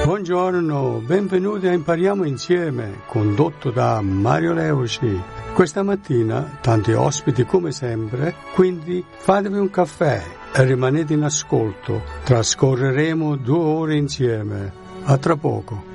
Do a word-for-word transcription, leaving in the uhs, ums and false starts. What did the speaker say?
Buongiorno, benvenuti a Impariamo Insieme, condotto da Mario Leuci. Questa mattina tanti ospiti come sempre, quindi fatevi un caffè e rimanete in ascolto. Trascorreremo due ore insieme. A tra poco.